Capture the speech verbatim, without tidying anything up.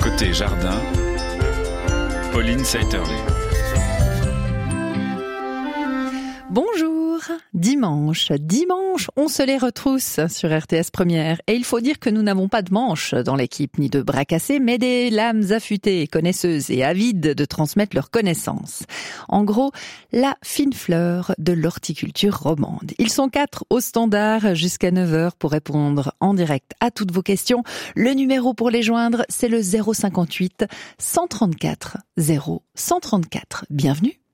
Côté jardin, Pauline Seiterle. Bonjour, dimanche, dimanche, on se les retrousse sur R T S Première. Et il faut dire que nous n'avons pas de manches dans l'équipe, ni de bras cassés, mais des lames affûtées, connaisseuses et avides de transmettre leurs connaissances. En gros, la fine fleur de l'horticulture romande. Ils sont quatre au standard jusqu'à neuf heures pour répondre en direct à toutes vos questions. Le numéro pour les joindre, c'est le zéro cinquante-huit cent trente-quatre zéro cent trente-quatre. Bienvenue.